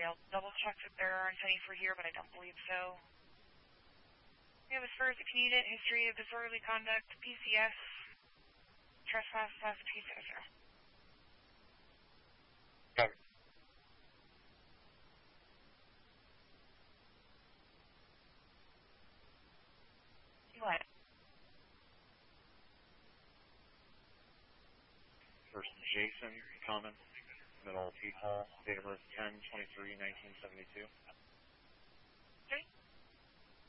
I'll double check if there aren't any for here, but I don't believe so. We have as far as if you need it, history of disorderly conduct, PCS, trespass, PCS. Cover. What? First, Jason, common, middle, Pete Hall, date of birth 10/23/1972.